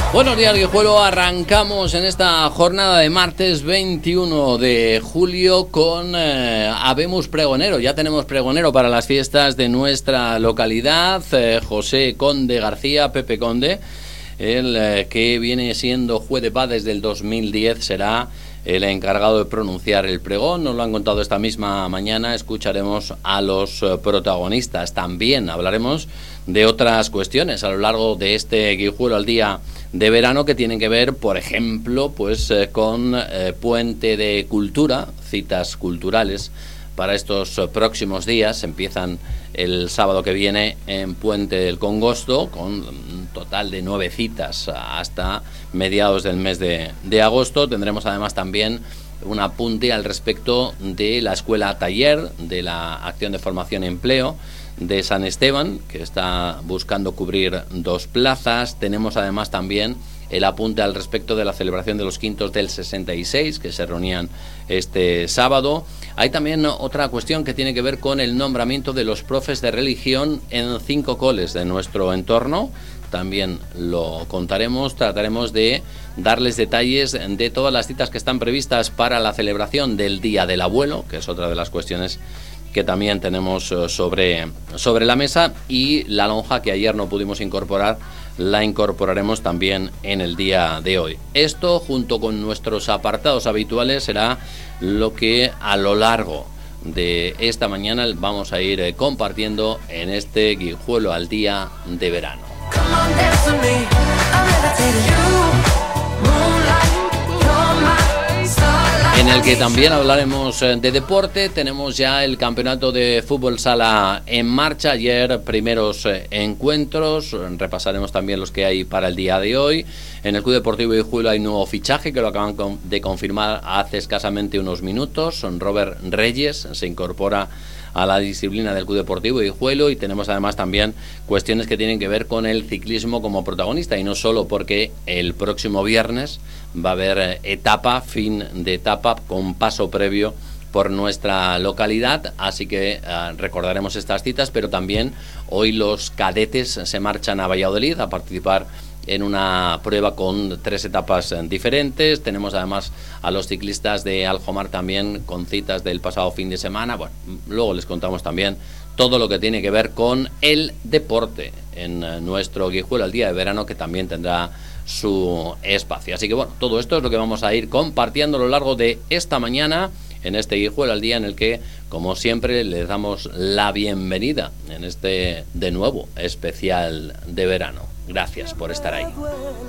Buenos días, Guijuelo. Arrancamos en esta jornada de martes 21 de julio con habemos pregonero. Ya tenemos pregonero para las fiestas de nuestra localidad, José Conde García, Pepe Conde. El que viene siendo juez de paz desde el 2010 será el encargado de pronunciar el pregón. Nos lo han contado esta misma mañana. Escucharemos a los protagonistas. También hablaremos de otras cuestiones a lo largo de este Guijuelo al día de verano que tienen que ver, por ejemplo, pues con Puente de Cultura, citas culturales para estos próximos días. Empiezan el sábado que viene en Puente del Congosto con un total de 9 citas hasta mediados del mes de agosto. Tendremos además también un apunte al respecto de la escuela taller de la acción de formación y empleo de San Esteban, que está buscando cubrir 2 plazas. Tenemos además también el apunte al respecto de la celebración de los quintos del 66, que se reunían este sábado. Hay también otra cuestión que tiene que ver con el nombramiento de los profes de religión en 5 coles de nuestro entorno. También lo contaremos, trataremos de darles detalles de todas las citas que están previstas para la celebración del Día del Abuelo, que es otra de las cuestiones que también tenemos sobre la mesa, y la lonja que ayer no pudimos incorporar, la incorporaremos también en el día de hoy. Esto, junto con nuestros apartados habituales, será lo que a lo largo de esta mañana vamos a ir compartiendo en este Guijuelo al día de verano. En el que también hablaremos de deporte. Tenemos ya el campeonato de fútbol sala en marcha. Ayer primeros encuentros. Repasaremos también los que hay para el día de hoy. En el Club Deportivo Guijuelo hay nuevo fichaje que lo acaban de confirmar hace escasamente unos minutos. Robert Reyes se incorpora a la disciplina del Club Deportivo Guijuelo, y tenemos además también cuestiones que tienen que ver con el ciclismo como protagonista, y no solo porque el próximo viernes va a haber fin de etapa con paso previo por nuestra localidad, así que recordaremos estas citas, pero también hoy los cadetes se marchan a Valladolid a participar en una prueba con 3 etapas diferentes. Tenemos además a los ciclistas de Aljomar también con citas del pasado fin de semana. Bueno, luego les contamos también todo lo que tiene que ver con el deporte en nuestro Guijuelo al día de verano, que también tendrá su espacio. Así que bueno, todo esto es lo que vamos a ir compartiendo a lo largo de esta mañana en este Guijuelo al día, en el que, como siempre, les damos la bienvenida en este, de nuevo, especial de verano. Gracias por estar ahí.